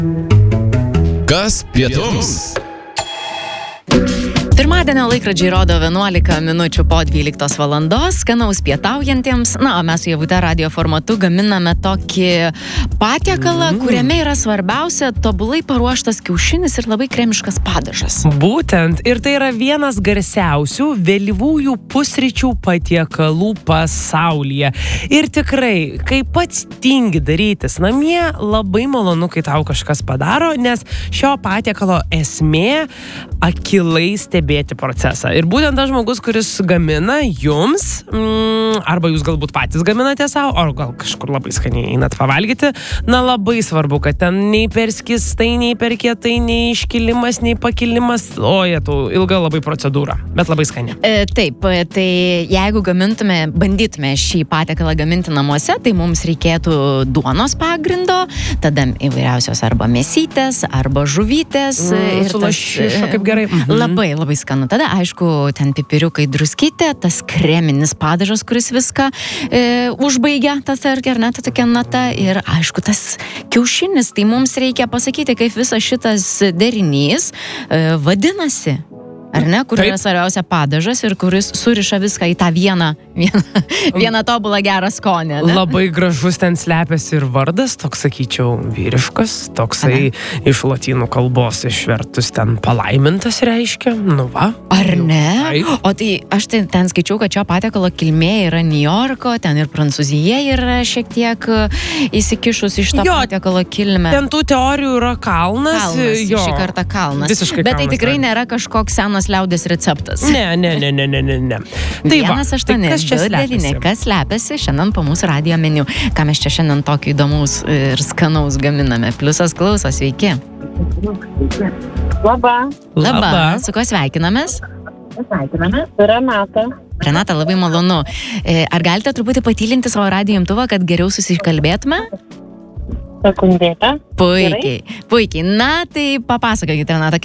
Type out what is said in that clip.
Kas pietums? Pirmadienio laikrodžiai rodo 11 minučių po 12 valandos, skanaus pietaujantiems. Na, o mes su Ievute radio formatu gaminame tokį patiekalą, kuriame yra svarbiausia tobulai paruoštas kiaušinis ir labai kremiškas padažas. Būtent, ir tai yra vienas garsiausių vėlyvųjų pusryčių patiekalų pasaulyje. Ir tikrai, kai pats tingi darytis namie, labai malonu, kai tau kažkas padaro, nes šio patiekalo esmė akilai stebėti procesą. Ir būtent tas žmogus, kuris gamina jums, arba jūs galbūt patys gaminate savo, ar gal kažkur labai skaniai einat pavalgyti, na labai svarbu, kad ten nei per skystai, nei per kietai, nei iškilimas, nei pakilimas, ilga labai procedūra, bet labai skani. Taip, tai jeigu bandytume šį patiekalą gaminti namuose, tai mums reikėtų duonos pagrindo, tada įvairiausios arba mėsytės, arba žuvytės. Su lašiša, kaip gerai. Labai, labai skanu. Tada, aišku, ten pipiriukai, druskytė, tas kreminis padažas, kuris viską užbaigia, tas ar ne, ta tokia nata. Ir, aišku, tas kiaušinis, tai mums reikia pasakyti, kaip visas šitas derinys vadinasi. Ar ne, kur yra svarbiausia padažas ir kuris suriša viską į tą vieną tobulą gerą skonį. Ne? Labai gražus ten slepiasi ir vardas, toks, sakyčiau, vyriškas, toksai iš lotynų kalbos išvertus ten palaimintas reiškia, nu va. Ar ne? O tai aš ten skaičiau, kad šio patiekalo kilmė yra Niujorko, ten ir Prancūzija yra šiek tiek įsikišus iš to patiekalo kilmę. Ten tų teorijų yra kalnas. Šį kartą kalnas. Visiškai bet kalnas, tai tikrai nėra kažkoks senas liaudės receptas. Ne. Tai 1-8-2-9, kas slepiasi šiandien po mūsų radio meniu. Ką mes čia šiandien tokio įdomaus ir skanaus gaminame. Pliusas klauso, sveiki. Labą. Su kuo sveikinamės? Sveikiname. Renata. Renata, labai malonu. Ar galite truputį patylinti savo radio imtuvą, kad geriau susikalbėtume? Sekundėtę. Puikiai. Na, tai papasakokite, Renata,